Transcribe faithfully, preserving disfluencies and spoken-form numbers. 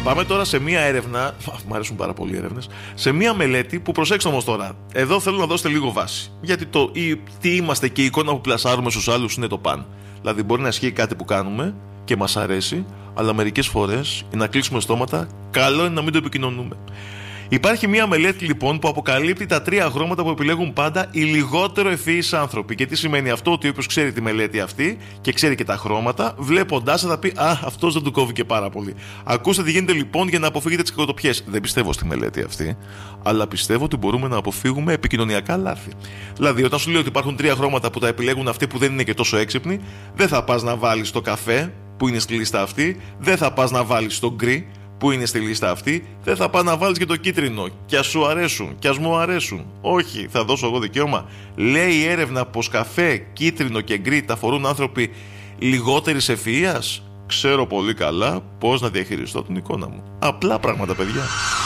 Πάμε τώρα σε μία έρευνα. Μ' αρέσουν πάρα πολύ οι έρευνες. Σε μία μελέτη που, προσέξτε όμως τώρα, εδώ θέλω να δώσετε λίγο βάση. Γιατί το ή, τι είμαστε και η εικόνα που πλασάρουμε στους άλλους είναι το παν. Δηλαδή, μπορεί να ισχύει κάτι που κάνουμε και μας αρέσει, αλλά μερικές φορές για να κλείσουμε στόματα, καλό είναι να μην το επικοινωνούμε. Υπάρχει μια μελέτη λοιπόν που αποκαλύπτει τα τρία χρώματα που επιλέγουν πάντα οι λιγότερο ευφυείς άνθρωποι. Και τι σημαίνει αυτό? Ότι όποιος ξέρει τη μελέτη αυτή και ξέρει και τα χρώματα, βλέποντάς θα πει «Α, αυτός δεν του κόβει και πάρα πολύ». Ακούστε τι γίνεται λοιπόν για να αποφύγετε τις κακοτοπιές. Δεν πιστεύω στη μελέτη αυτή, αλλά πιστεύω ότι μπορούμε να αποφύγουμε επικοινωνιακά λάθη. Δηλαδή, όταν σου λέω ότι υπάρχουν τρία χρώματα που τα επιλέγουν αυτοί που δεν είναι και τόσο έξυπνοι, δεν θα πας να βάλεις το καφέ που είναι στη λίστα αυτή, δεν θα πας να βάλεις το γκρι που είναι στη λίστα αυτή, δεν θα πας να βάλεις και το κίτρινο. Κι ας σου αρέσουν, κι ας μου αρέσουν. Όχι, θα δώσω εγώ δικαίωμα. Λέει η έρευνα πως καφέ, κίτρινο και γκρι τα φορούν άνθρωποι λιγότερης ευφυΐας. Ξέρω πολύ καλά πώς να διαχειριστώ την εικόνα μου. Απλά πράγματα, παιδιά.